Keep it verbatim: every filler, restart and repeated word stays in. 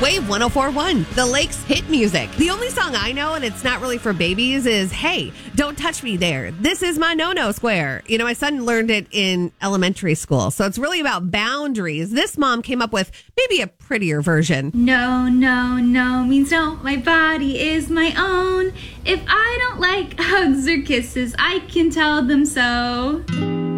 Wave one oh four point one, the Lake's hit music. The only song I know, and it's not really for babies, is Hey, Don't Touch Me There. This is my no-no square. You know, my son learned it in elementary school, so it's really about boundaries. This mom came up with maybe a prettier version. No, no, no means no. My body is my own. If I don't like hugs or kisses, I can tell them so.